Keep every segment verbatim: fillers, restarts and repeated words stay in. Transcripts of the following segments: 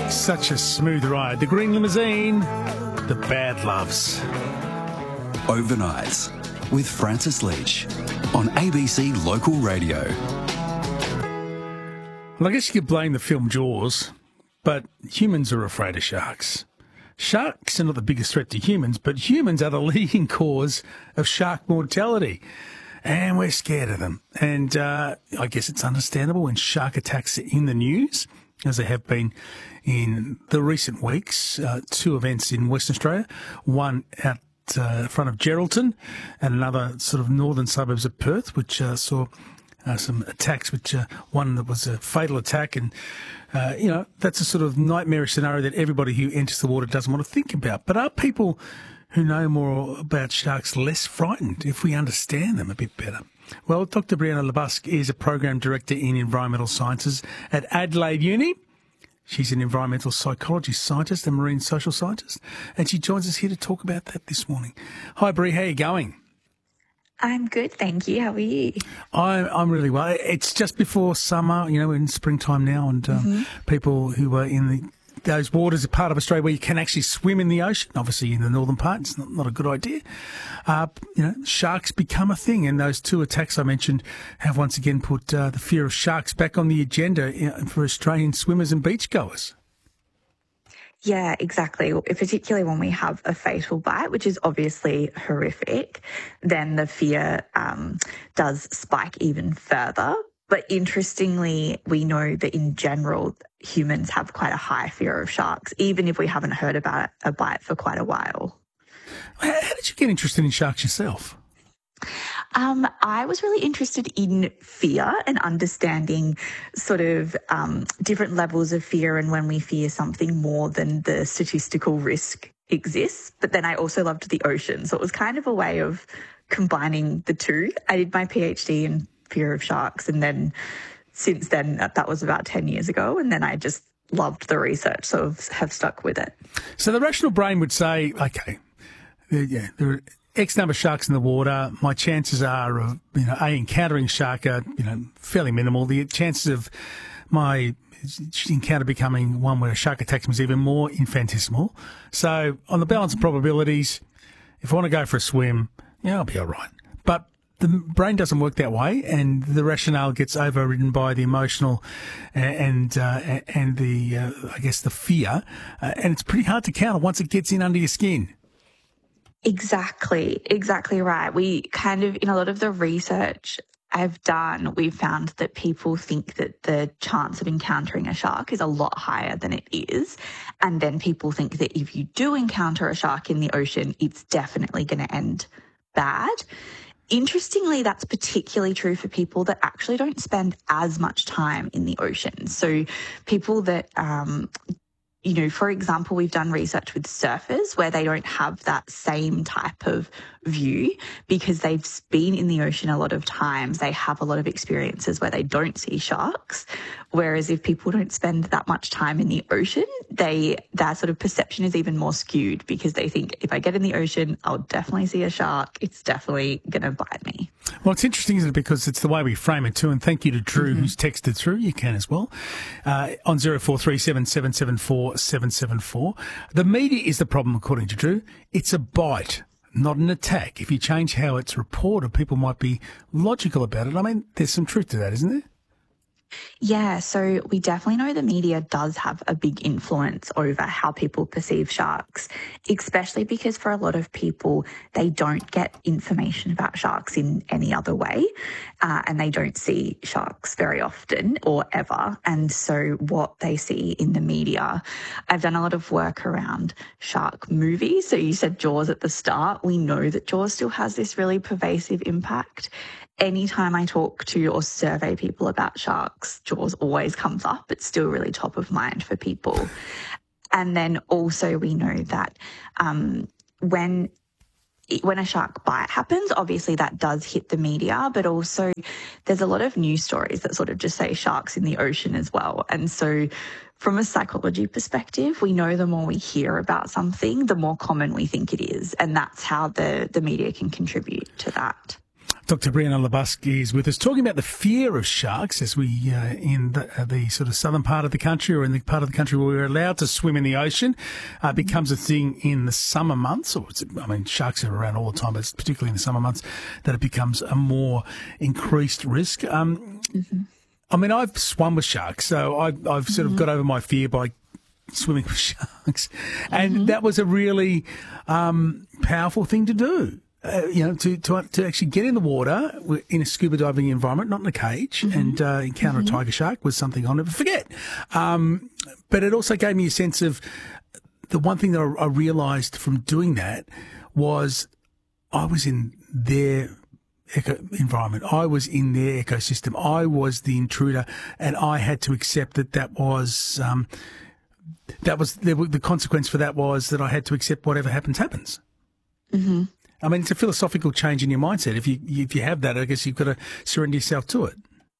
Such a smooth ride. The Green Limousine, the Bad Loves. Overnights with Francis Leach on A B C Local Radio. Well, I guess you could blame the film Jaws, but humans are afraid of sharks. Sharks are not the biggest threat to humans, but humans are the leading cause of shark mortality. And we're scared of them. And uh, I guess it's understandable when shark attacks are in the news, as they have been in the recent weeks. Uh, two events in Western Australia, one out uh, in front of Geraldton and another sort of northern suburbs of Perth, which uh, saw uh, some attacks, which uh, one that was a fatal attack. And, uh, you know, that's a sort of nightmarish scenario that everybody who enters the water doesn't want to think about. But are people who know more about sharks less frightened if we understand them a bit better? Well, Doctor Brianna Labusk is a Program Director in Environmental Sciences at Adelaide Uni. She's an environmental psychology scientist and marine social scientist, and she joins us here to talk about that this morning. Hi, Bri, how are you going? I'm good, thank you. How are you? I'm, I'm really well. It's just before summer, you know, we're in springtime now, and um, mm-hmm. people who are in the those waters are part of Australia where you can actually swim in the ocean. Obviously, in the northern part, it's not, not a good idea. Uh, you know, sharks become a thing, and those two attacks I mentioned have once again put uh, the fear of sharks back on the agenda for Australian swimmers and beachgoers. Yeah, exactly. Particularly when we have a fatal bite, which is obviously horrific, then the fear um, does spike even further. But interestingly, we know that in general, humans have quite a high fear of sharks, even if we haven't heard about a bite for quite a while. How did you get interested in sharks yourself? Um, I was really interested in fear and understanding sort of um, different levels of fear and when we fear something more than the statistical risk exists. But then I also loved the ocean. So it was kind of a way of combining the two. I did my PhD in fear of sharks, and then since then, that was about ten years ago, and then I just loved the research, so have stuck with it. So the rational brain would say, okay, yeah, there are X number of sharks in the water. My chances are of, you know, A, encountering a shark are, you know, fairly minimal. The chances of my encounter becoming one where a shark attacks me is even more infinitesimal. So on the balance of probabilities, if I want to go for a swim, yeah, I'll be all right. But the brain doesn't work that way, and the rationale gets overridden by the emotional and uh, and the uh, I guess the fear, uh, and it's pretty hard to counter once it gets in under your skin. Exactly, exactly right. We kind of, in a lot of the research I've done, we've found that people think that the chance of encountering a shark is a lot higher than it is. And then people think that if you do encounter a shark in the ocean, it's definitely going to end bad. Interestingly, that's particularly true for people that actually don't spend as much time in the ocean. So people that, um, you know, for example, we've done research with surfers where they don't have that same type of view because they've been in the ocean a lot of times. They have a lot of experiences where they don't see sharks. Whereas if people don't spend that much time in the ocean, they their sort of perception is even more skewed because they think if I get in the ocean, I'll definitely see a shark. It's definitely going to bite me. Well, it's interesting, isn't it? Because it's the way we frame it too. And thank you to Drew, mm-hmm. who's texted through. You can as well. Uh, on zero four three seven seven seven four seven seven four. The media is the problem, according to Drew. It's a bite, not an attack. If you change how it's reported, people might be logical about it. I mean, there's some truth to that, isn't there? Yeah, so we definitely know the media does have a big influence over how people perceive sharks, especially because for a lot of people, they don't get information about sharks in any other way, uh, and they don't see sharks very often or ever. And so what they see in the media, I've done a lot of work around shark movies. So you said Jaws at the start. We know that Jaws still has this really pervasive impact. Anytime I talk to or survey people about sharks, Jaws always comes up. It's still really top of mind for people. And then also we know that um, when when a shark bite happens, obviously that does hit the media, but also there's a lot of news stories that sort of just say sharks in the ocean as well. And so from a psychology perspective, we know the more we hear about something, the more common we think it is. And that's how the, the media can contribute to that. Doctor Brianna Labusk is with us, talking about the fear of sharks as we, uh, in the, uh, the sort of southern part of the country, or in the part of the country where we're allowed to swim in the ocean, uh, becomes a thing in the summer months. Or it's, I mean, sharks are around all the time, but it's particularly in the summer months that it becomes a more increased risk. Um, mm-hmm. I mean, I've swum with sharks, so I, I've sort mm-hmm. of got over my fear by swimming with sharks, and mm-hmm. that was a really um, powerful thing to do. Uh, you know, to, to to actually get in the water in a scuba diving environment, not in a cage, mm-hmm. and uh, encounter mm-hmm. a tiger shark was something I'll never forget. Um, but it also gave me a sense of the one thing that I, I realised from doing that was I was in their eco environment. I was in their ecosystem. I was the intruder, and I had to accept that that was um, that was the, the consequence for that was that I had to accept whatever happens happens. Mm-hmm. I mean, it's a philosophical change in your mindset. If you if you have that, I guess you've got to surrender yourself to it.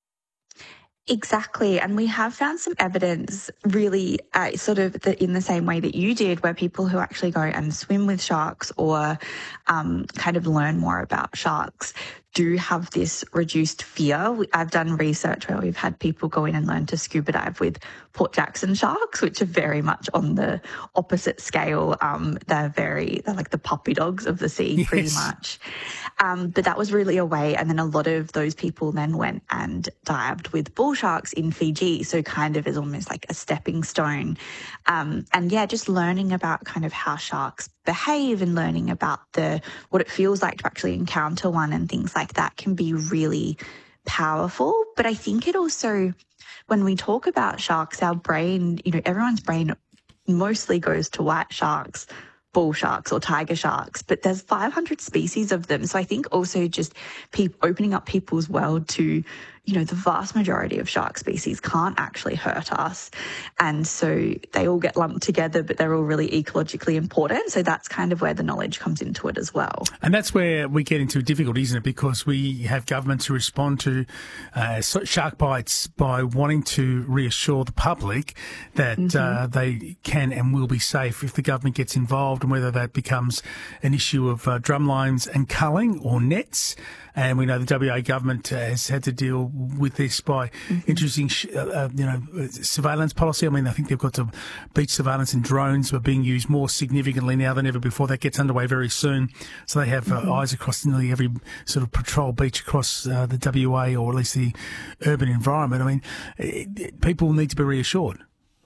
Exactly. And we have found some evidence really uh, sort of the, in the same way that you did, where people who actually go and swim with sharks or um, kind of learn more about sharks do have this reduced fear. We, I've done research where we've had people go in and learn to scuba dive with Port Jackson sharks, which are very much on the opposite scale. Um, they're very, they're like the puppy dogs of the sea, yes. pretty much. Um, but that was really a way. And then a lot of those people then went and dived with bull sharks in Fiji. So kind of is almost like a stepping stone. Um, and yeah, just learning about kind of how sharks behave and learning about the what it feels like to actually encounter one and things like that can be really powerful. But I think it also, when we talk about sharks, our brain, you know, everyone's brain mostly goes to white sharks, bull sharks or tiger sharks, but there's five hundred species of them. So I think also just pe- opening up people's world to, you know, the vast majority of shark species can't actually hurt us. And so they all get lumped together, but they're all really ecologically important. So that's kind of where the knowledge comes into it as well. And that's where we get into difficulty, isn't it? Because we have governments who respond to uh, shark bites by wanting to reassure the public that mm-hmm. uh, they can and will be safe if the government gets involved, and whether that becomes an issue of uh, drumlines and culling or nets. And we know the W A government has had to deal with this by mm-hmm. introducing, uh, uh, you know, surveillance policy. I mean, I think they've got to beach surveillance, and drones are being used more significantly now than ever before. That gets underway very soon. So they have mm-hmm. uh, eyes across nearly every sort of patrol beach across uh, the W A, or at least the urban environment. I mean, it, it, people need to be reassured.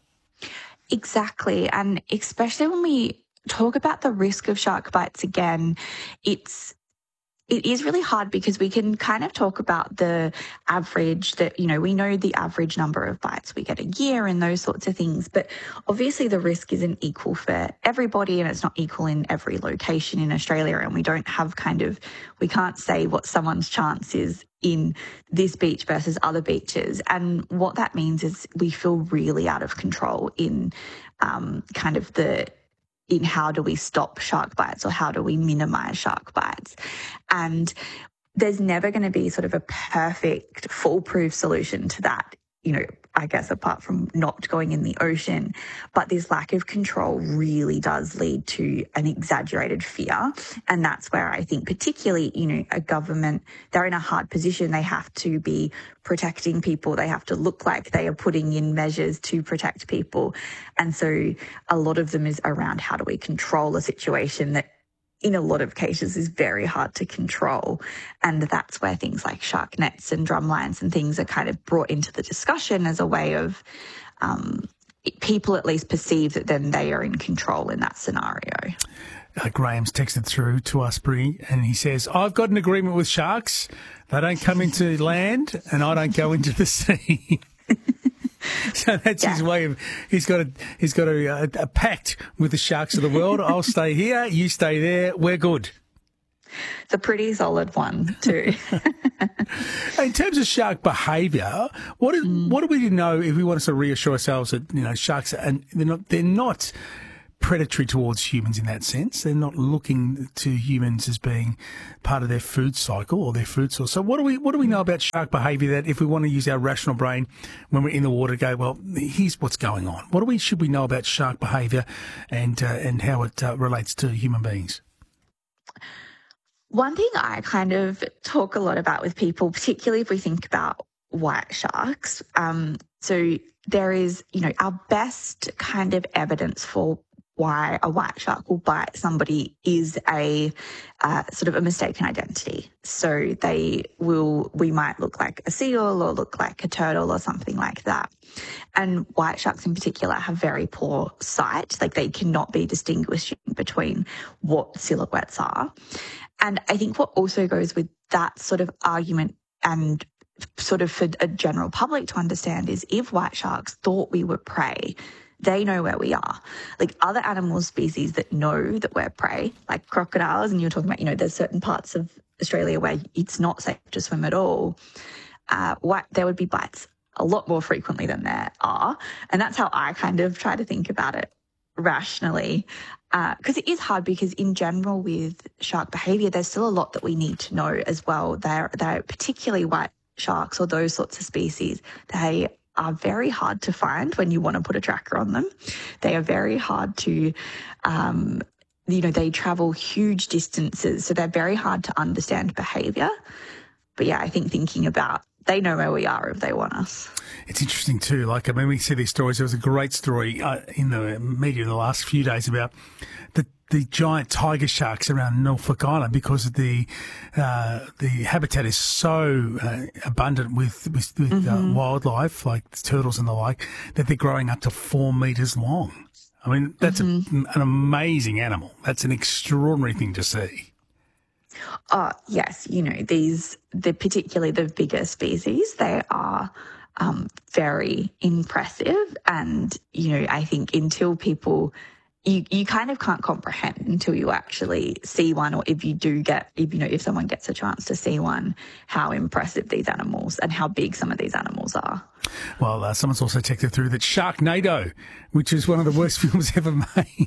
Exactly. And especially when we talk about the risk of shark bites again, it's It is really hard because we can kind of talk about the average that, you know, we know the average number of bites we get a year and those sorts of things. But obviously the risk isn't equal for everybody, and it's not equal in every location in Australia. And we don't have kind of, we can't say what someone's chance is in this beach versus other beaches. And what that means is we feel really out of control in um, kind of the, in how do we stop shark bites, or how do we minimize shark bites. And there's never going to be sort of a perfect, foolproof solution to that, you know, I guess apart from not going in the ocean. But this lack of control really does lead to an exaggerated fear. And that's where I think particularly, you know, a government, they're in a hard position. They have to be protecting people. They have to look like they are putting in measures to protect people. And so a lot of them is around how do we control a situation that in a lot of cases is very hard to control. And that's where things like shark nets and drumlines and things are kind of brought into the discussion as a way of um, people at least perceive that then they are in control in that scenario. Uh, Graham's texted through to us, Brie, and he says, I've got an agreement with sharks. They don't come into land and I don't go into the sea. So that's yeah. his way of, he's got a, he's got a, a, a pact with the sharks of the world. I'll stay here, you stay there, we're good. It's a pretty solid one too. In terms of shark behaviour, what is, mm. what do we know if we want us to reassure ourselves that, you know, sharks, and they're not, they're not predatory towards humans in that sense. They're not looking to humans as being part of their food cycle or their food source. So what do we what do we know about shark behaviour that if we want to use our rational brain when we're in the water, go, well, here's what's going on. What do we should we know about shark behaviour and uh, and how it uh, relates to human beings? One thing I kind of talk a lot about with people, particularly if we think about white sharks, um, so there is, you know, our best kind of evidence for why a white shark will bite somebody is a uh, sort of a mistaken identity. So they will, we might look like a seal or look like a turtle or something like that. And white sharks in particular have very poor sight. Like they cannot be distinguishing between what silhouettes are. And I think what also goes with that sort of argument and sort of for a general public to understand is if white sharks thought we were prey, they know where we are. Like other animal species that know that we're prey, like crocodiles, and you're talking about, you know, there's certain parts of Australia where it's not safe to swim at all. Uh, white, there would be bites a lot more frequently than there are. And that's how I kind of try to think about it rationally. Because uh, it is hard because in general with shark behaviour, there's still a lot that we need to know as well. They're, they're particularly white sharks or those sorts of species, they are very hard to find when you want to put a tracker on them. They are very hard to, um, you know, they travel huge distances, so they're very hard to understand behaviour. But yeah, I think thinking about, they know where we are if they want us. It's interesting too. Like, I mean, we see these stories. There was a great story uh, in the media in the last few days about the the giant tiger sharks around Norfolk Island because the uh, the habitat is so uh, abundant with with, with mm-hmm. uh, wildlife like turtles and the like that they're growing up to four metres long. I mean, that's mm-hmm. a, an amazing animal. That's an extraordinary thing to see. Oh, yes. You know, these, the particularly the bigger species, they are um, very impressive. And, you know, I think until people, you, you kind of can't comprehend until you actually see one, or if you do get, if, you know, if someone gets a chance to see one, how impressive these animals and how big some of these animals are. Well, uh, someone's also texted through that Sharknado, which is one of the worst films ever made.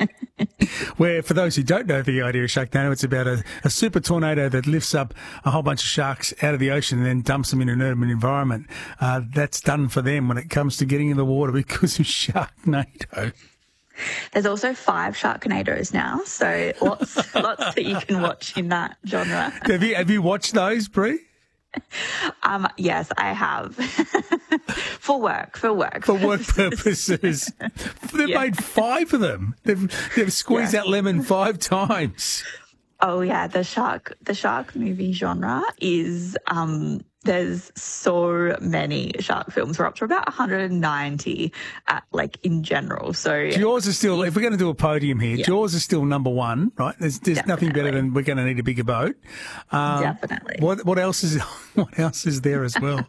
Where, for those who don't know the idea of Sharknado, it's about a, a super tornado that lifts up a whole bunch of sharks out of the ocean and then dumps them in an urban environment. Uh, that's done for them when it comes to getting in the water because of Sharknado. There's also five Sharknadoes now, so lots, lots that you can watch in that genre. Have you, have you watched those, Brie? Um, yes, I have. for work, for work. For work purposes. They've yeah. made five of them. They've, they've squeezed yeah. out lemon five times. Oh, yeah. The shark, the shark movie genre is, um, there's so many shark films. We're up to about one hundred ninety, uh, like in general. So Jaws is still, if we're going to do a podium here, yeah. Jaws is still number one, right? There's, there's nothing better than we're going to need a bigger boat. Um, Definitely. What, what else is, what else is there as well?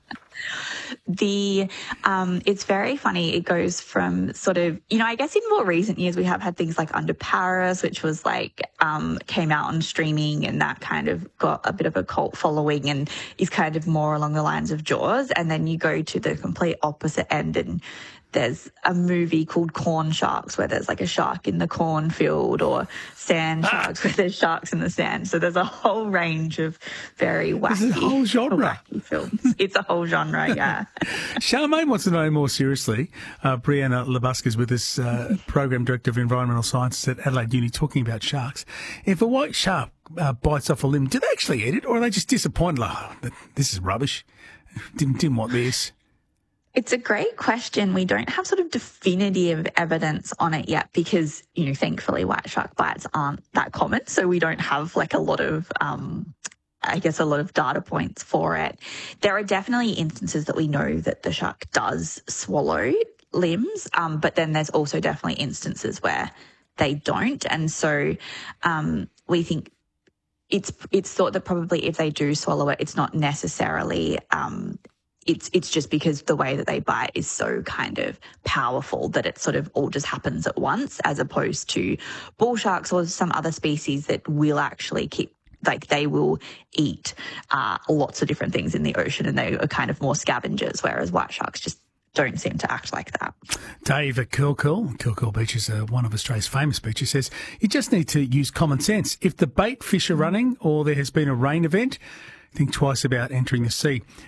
The, um, it's very funny. It goes from sort of, you know, I guess in more recent years, we have had things like Under Paris, which was like, um, came out on streaming and that kind of got a bit of a cult following and is kind of more along the lines of Jaws. And then you go to the complete opposite end and there's a movie called Corn Sharks where there's like a shark in the cornfield, or Sand Sharks where there's sharks in the sand. So there's a whole range of very wacky, this is a whole genre. wacky films. It's a whole genre, yeah. Charmaine wants to know more seriously. Uh, Brianna Labusca is with us, uh, Program Director of Environmental Sciences at Adelaide Uni, talking about sharks. If a white shark uh, bites off a limb, do they actually eat it, or are they just disappointed? Like, oh, this is rubbish. Didn't, didn't want this. It's a great question. We don't have sort of definitive evidence on it yet because, you know, thankfully white shark bites aren't that common. So we don't have like a lot of, um, I guess, a lot of data points for it. There are definitely instances that we know that the shark does swallow limbs, um, but then there's also definitely instances where they don't. And so um, we think it's it's thought that probably if they do swallow it, it's not necessarily um, It's it's just because the way that they bite is so kind of powerful that it sort of all just happens at once, as opposed to bull sharks or some other species that will actually keep, like they will eat uh, lots of different things in the ocean and they are kind of more scavengers, whereas white sharks just don't seem to act like that. Dave at Kilkil, Kilkil Beach is uh, one of Australia's famous beaches, says you just need to use common sense. If the bait fish are running or there has been a rain event, think twice about entering the sea.